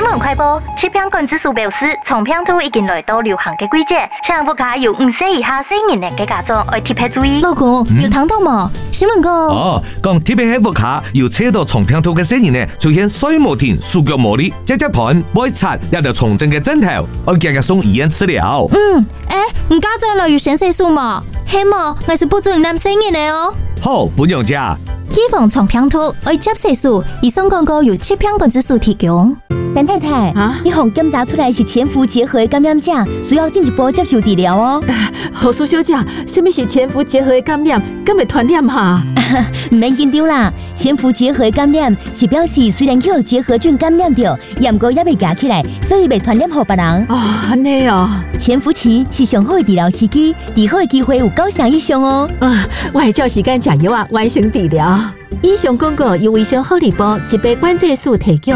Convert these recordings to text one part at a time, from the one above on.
闻快报：疾病管制署表示，肠病毒已经来到流行嘅季节，请大家有5岁以下成年嘅家长要特别注意。 老公，有听到吗？新闻讲讲特别喺屋卡有测到肠病毒嘅成人呢，出现水无停、手脚无力、只盘、背擦，也就重症嘅症头，要今日送医院治疗。 唔家长来有先生数嘛？希望我是不准男成人嘅哦。 好，本样食。 预防肠病毒，要接色素。以上广告由疾病管制署提供。 陈太太，你红检查出来是潜伏结核感染者，需要进一步接受治疗哦。 何苏小姐，什么是潜伏结核感染？敢会传染哈？ 唔免紧张啦，潜伏结核感染是表示虽然有结核菌感染到，不过也未夹起来，所以未传染给别人。 安尼哦。 潜伏期是上好的治疗时机，治好的机会有90%以上哦。 我会照时间吃药完成治疗。以上广告由卫生福利部疾病管制署提供。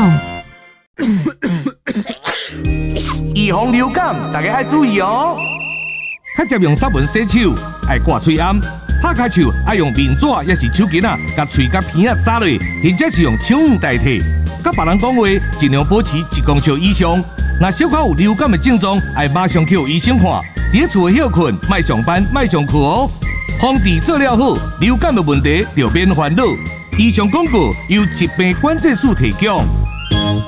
预防流感，大家要注意哦。较常用sabun洗手，爱挂嘴暗。拍开手爱用面纸，也是手巾啊，甲嘴甲鼻啊扎落，或者是用手绢代替。甲别人讲话，尽量保持1公尺以上。若小可有流感的症状，爱马上去医生看。伫厝休困，莫上班，莫上课哦。防治做了好，流感的问题就免烦恼。以上广告由疾病管制署提供。